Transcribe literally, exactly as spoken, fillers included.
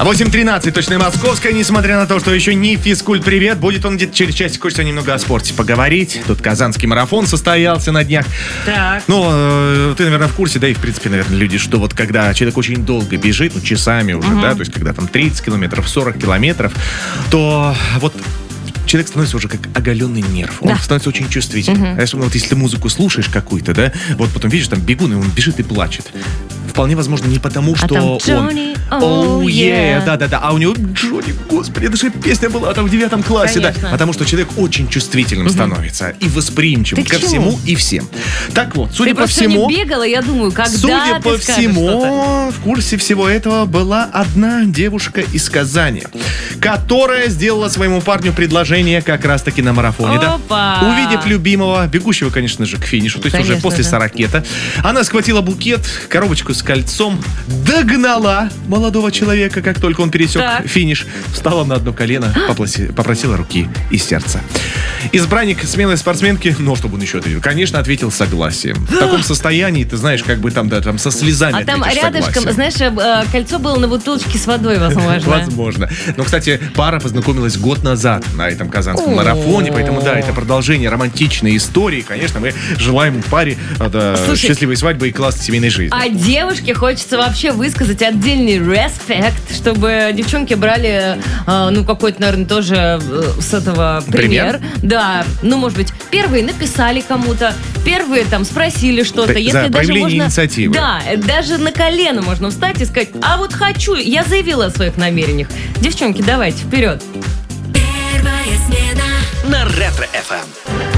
восемь тринадцать, точно московская, несмотря на то, что еще не физкульт-привет, будет он где-то через часик, хочется немного о спорте поговорить. Тут казанский марафон состоялся на днях. Так. Ну, э, ты, наверное, в курсе, да, и, в принципе, наверное, люди, что вот когда человек очень долго бежит, ну, часами уже, угу. да, то есть когда там тридцать километров, сорок километров, то вот человек становится уже как оголенный нерв. Он да. становится очень чувствительным. Uh-huh. Особенно вот если ты музыку слушаешь какую-то, да, вот потом видишь, там бегун, и он бежит и плачет. Вполне возможно, не потому, что а там Джонни, он... Oh, yeah. yeah. Да-да-да. А у него Джонни, господи, это же песня была там в девятом классе, Конечно. да. Потому что человек очень чувствительным uh-huh. становится и восприимчивым ко всему и всем. Так вот, судя ты по всему... Ты не бегала, я думаю, когда Судя ты по всему, что-то. в курсе всего этого была одна девушка из Казани, которая сделала своему парню предложение как раз-таки на марафоне. Опа! Да? Увидев любимого, бегущего, конечно же, к финишу, то есть конечно, уже после да. сорокета, она схватила букет, коробочку с кольцом, догнала молодого человека, как только он пересек так. финиш, встала на одно колено, попроси, попросила руки и сердца. Избранник смелой спортсменки, ну, чтобы он еще ответил, конечно, ответил согласием. В таком состоянии, ты знаешь, как бы там, да, там со слезами а там рядышком, согласие. знаешь, кольцо было на бутылочке с водой, возможно. Возможно. Но, кстати, пара познакомилась год назад на этом казанском марафоне, поэтому, да, это продолжение романтичной истории. Конечно, мы желаем паре да, счастливой свадьбы и классной семейной жизни. А девушке хочется вообще высказать отдельный респект, чтобы девчонки брали, ну, какой-то, наверное, тоже с этого пример. пример. Да, ну, может быть, первые написали кому-то, первые там спросили что-то. Да, Если за даже проявление можно, инициативы. Да, даже на колено можно встать и сказать, а вот хочу, я заявила о своих намерениях. Девчонки, давайте, вперед. Первая смена на Ретро-эф эм.